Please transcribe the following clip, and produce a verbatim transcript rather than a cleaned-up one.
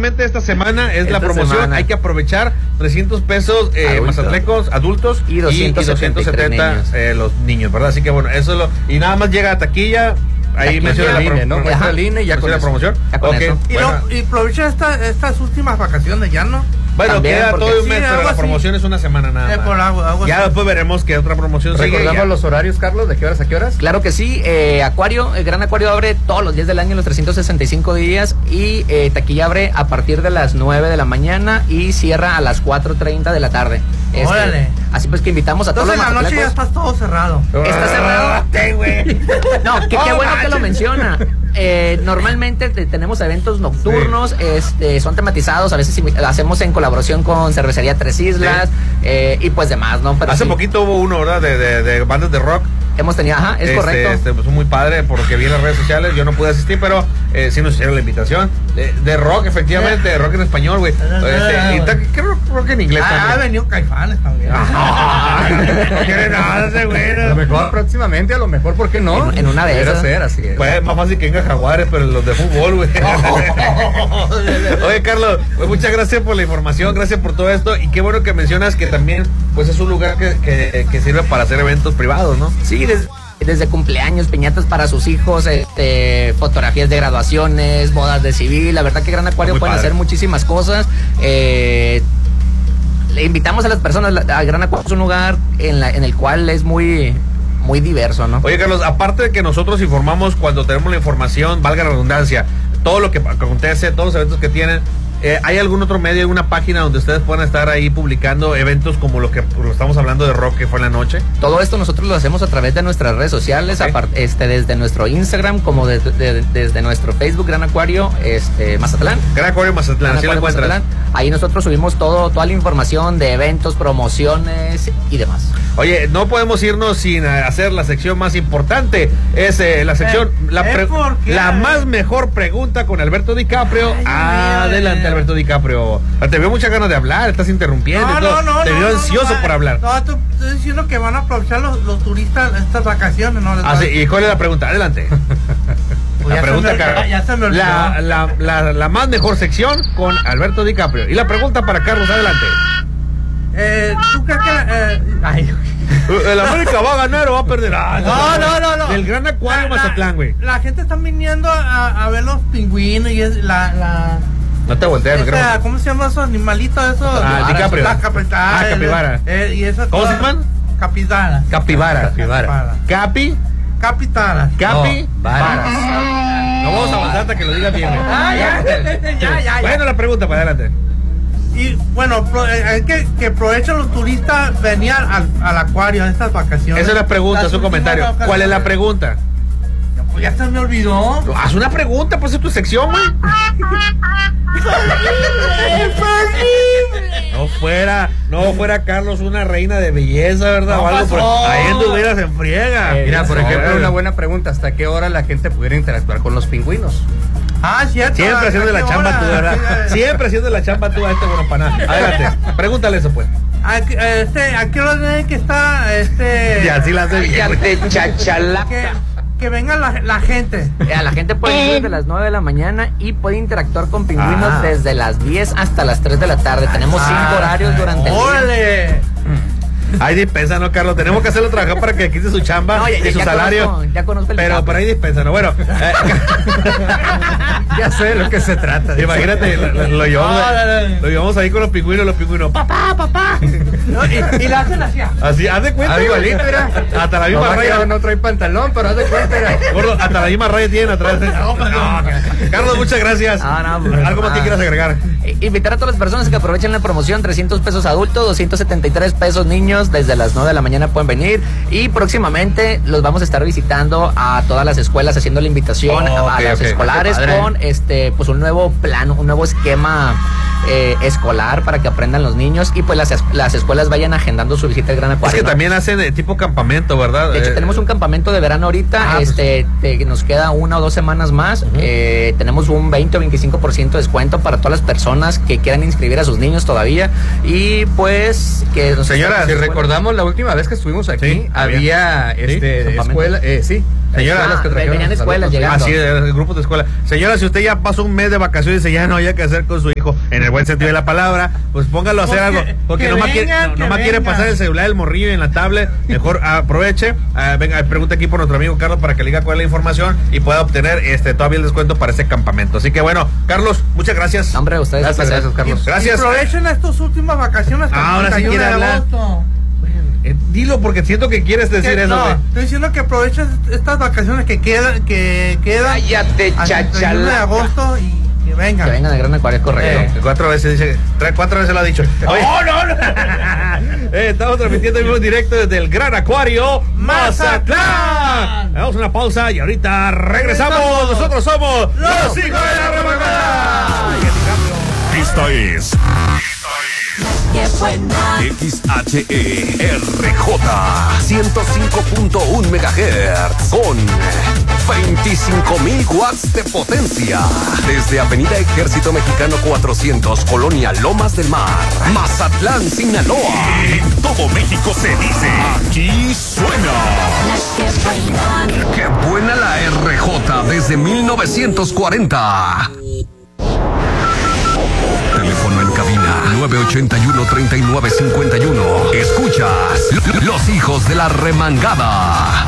precisamente esta semana es esta la promoción. Semana. Hay que aprovechar trescientos pesos eh, Adulto. mazatlecos, adultos Y doscientos setenta niños. Eh, los niños, ¿verdad? Así que bueno, eso es lo. Y nada más llega a taquilla. Ahí menciona la, I N E, ¿no? Muestra el I N E y ya con la eso. promoción. Ya con Okay, eso. Y, bueno. no, y aprovecha esta, estas últimas vacaciones ya, ¿no? Bueno, También, queda porque- todo un sí, mes, pero algo la así. promoción es una semana nada Eh, más. por algo, algo Ya así. después veremos qué otra promoción sigue. ¿Recordamos ya. los horarios, Carlos? ¿De qué horas a qué horas? Claro que sí, eh, Acuario, el Gran Acuario abre todos los días del año, los trescientos sesenta y cinco días, y eh, taquilla abre a partir de las nueve de la mañana y cierra a las cuatro treinta de la tarde. Este, Órale. Así pues que invitamos a todos Entonces los en la noche ya mazatlecos. está todo cerrado. Está cerrado. Sí, güey. No, que qué Oh, bueno que lo manches. menciona. Eh, normalmente te- tenemos eventos nocturnos, este, son tematizados, a veces imi- hacemos en colaboración con Cervecería Tres Islas, eh, y pues demás, ¿no? Pero Hace sí, poquito hubo uno, ¿verdad? De, de, de bandas de rock. hemos tenido, ajá, es Este, correcto. Este, pues, muy padre, por lo que vi en las redes sociales. Yo no pude asistir, pero eh, sí nos hicieron la invitación. De, de rock, efectivamente, de rock en español, güey. Este, y ta- ¿qué rock, rock en inglés Ah, ha también? venido Caifanes también. No quiere nada ese güey. A lo mejor próximamente, a lo mejor, ¿por qué no? En- en una de Pudiera esas. ser, así es. Pues es más fácil que venga Jaguares, pero los de fútbol, güey. Oye, Carlos, pues muchas gracias por la información, gracias por todo esto. Y qué bueno que mencionas que también pues es un lugar que, que, que sirve para hacer eventos privados, ¿no? Sí, desde, desde cumpleaños, piñatas para sus hijos, este, fotografías de graduaciones, bodas de civil. La verdad que Gran Acuario Muy pueden padre. hacer muchísimas cosas. Eh, le invitamos a las personas, la- a Gran Acuario es un lugar en, la, en el cual es muy, muy diverso, ¿no? Oye, Carlos, aparte de que nosotros informamos cuando tenemos la información, valga la redundancia, todo lo que acontece, todos los eventos que tienen, eh, ¿hay algún otro medio, alguna página donde ustedes puedan estar ahí publicando eventos como lo que lo estamos hablando de rock que fue en la noche? Todo esto nosotros lo hacemos a través de nuestras redes sociales, Ok. apart- este, desde nuestro Instagram como de- de- desde nuestro Facebook Gran Acuario este, Mazatlán. Gran Acuario Mazatlán, Gran así lo Acuario encuentras. Mazatlán. Ahí nosotros subimos todo, toda la información de eventos, promociones y demás. Oye, no podemos irnos sin eh, hacer la sección más importante. Es eh, la sección, Eh, la, pre- ¿eh, por qué? la más mejor pregunta con Alberto DiCaprio. Ay, Adelante, mira. Alberto DiCaprio. Te veo muchas ganas de hablar, estás interrumpiendo. y todo. Te veo ansioso no, por hablar. No, tú- estoy diciendo que van a aprovechar los, los turistas estas vacaciones, ¿no? Les Ah, va- sí, ¿y cuál es la pregunta? Adelante. Pues La ya se pregunta, me- Carlos. ya- ya se me olvidó. la, la, la, la más mejor sección con Alberto DiCaprio. Y la pregunta para Carlos, adelante. Eh, ¿tú crees que...? Eh, ay, ¿El América va a ganar o va a perder? Ah, no, no, no, no. Del Gran Acuario La- Mazatlán, güey. La gente está viniendo a, a ver los pingüinos y es la... la No te voltees, esa- creo. ¿Cómo se llaman esos animalitos? Esos? Ah, DiCaprio. La capitara. Ah, capibara. Eh, y esas ¿Cómo se cosas- llaman? Capitara. Capibara. Capibara. Capi. Capitara. Capi. No, varas. No vamos a avanzar hasta que lo diga bien, güey. Ah, ya, ya, ya, ya. Bueno, la pregunta para adelante. Y bueno, pro- eh, hay que, que aprovechen los turistas venir al, al acuario en estas vacaciones. Esa es la pregunta, Las su últimas comentario. vacaciones. ¿Cuál es la pregunta? Pues ya se me olvidó. Haz una pregunta, pues es tu sección, güey. No fuera, no fuera Carlos una reina de belleza, ¿verdad? No o algo por pasó. ahí anduvieras en friega. Mira, por Eso, ejemplo, güey. una buena pregunta, ¿hasta qué hora la gente pudiera interactuar con los pingüinos? Ah, cierto. Siempre ¿a haciendo qué la chamba hora? tú, ¿verdad? Siempre haciendo la chamba tú a este bueno para nada. Adelante, pregúntale eso, pues. ¿A qué- este, ¿a qué hora tiene que estar este? Y así la hace bien, güey. De chachala. Que, que venga la, la gente. Eh, La gente puede ir desde las nueve de la mañana y puede interactuar con pingüinos Ah. desde las diez hasta las tres de la tarde. Tenemos cinco Ah, horarios durante el día. ¡Órale! Hay dispensa, ¿no, Carlos? Tenemos que hacerlo trabajar para que quite su chamba No, ya- y su ya salario. conozco- ya conozco el pero, DiCaprio. pero hay dispensa, ¿no? Bueno, eh, Ya sé de lo que se trata. imagínate, lo, lo- lo llevamos, No, no, no. lo llevamos ahí con los pingüinos, los pingüinos. ¡Papá, papá! ¿No? Y, y la hacen así. Así, haz de cuenta. Ah, igualito, mira. Hasta la misma Nomás que raya. no trae pantalón, pero haz de cuenta, mira. Gordo, hasta la misma raya tienen atrás. No, Carlos, muchas gracias. Ah, no, pues, ¿Algo más que ah. quieras agregar? Eh, Invitar a todas las personas que aprovechen la promoción, trescientos pesos adultos, doscientos setenta y tres pesos niños, desde las nueve de la mañana pueden venir y próximamente los vamos a estar visitando a todas las escuelas haciendo la invitación Oh, a ok, los ok. escolares Qué padre. con este pues un nuevo plan, un nuevo esquema eh, escolar para que aprendan los niños y pues las, es- las escuelas vayan agendando su visita al Gran Es Acuario. que ¿no? también hacen eh, tipo campamento, ¿verdad? De hecho, Eh, tenemos un campamento de verano ahorita, Ah, pues. este, te- nos queda una o dos semanas más. Eh, tenemos un veinte o veinticinco por ciento de descuento para todas las personas que quieran inscribir a sus niños todavía. Y pues, que nos Señora, Si recordamos la última vez que estuvimos aquí, Sí, había había. este ¿Sí? escuela, eh, sí, Señora, Escuelas que ah, trajeron venían escuelas llegando. Así es, grupos de escuela. Señora, si usted ya pasó un mes de vacaciones y dice, ya no hay que hacer con su hijo, en el buen sentido de la palabra, pues póngalo a hacer Porque- algo. Porque que nomás, quiere, vengan, no- que nomás quiere vengan. pasar el celular, el morrillo en la tablet. Mejor aproveche. ah, venga, pregunte aquí por nuestro amigo Carlos para que le diga cuál es la información y pueda obtener este todavía el descuento para este campamento. Así que bueno, Carlos, muchas gracias. Hombre, ustedes Gracias, gracias, Carlos. Y Gracias. aprovechen estas últimas vacaciones hasta Ahora el sí treinta y uno quiere de hablar. agosto. Eh, dilo porque siento que quieres decir Que- eso, no, güey. estoy diciendo que aprovechen estas vacaciones que quedan, que quedan Cállate, hasta el treinta y uno de chachalaca. agosto y que vengan. Que vengan de Gran Acuario, correcto. Eh, cuatro veces dice, tres, cuatro veces lo ha dicho. Oye, no, no. Eh, estamos transmitiendo en vivo en directo desde el Gran Acuario Mazatlán. Damos una pausa y ahorita regresamos. Regresamos. Nosotros somos Los Hijos de la Remangada. Esta es X H E R J ciento cinco punto uno megahertz con veinticinco mil watts de potencia. Desde Avenida Ejército Mexicano cuatrocientos, Colonia Lomas del Mar, Mazatlán, Sinaloa. En todo México se dice, aquí suena. ¡Qué buena la R J desde mil novecientos cuarenta! Teléfono en cabina nueve ochenta y uno, treinta y nueve cincuenta y uno. Escuchas Los Hijos de la Remangada.